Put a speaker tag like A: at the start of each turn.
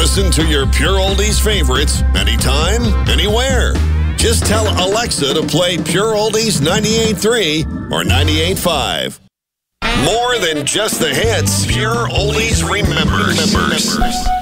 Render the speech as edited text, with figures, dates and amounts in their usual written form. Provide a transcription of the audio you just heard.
A: Listen to your Pure Oldies favorites anytime, anywhere. Just tell Alexa to play Pure Oldies 98.3 or 98.5. More than just the hits, Pure Oldies remembers.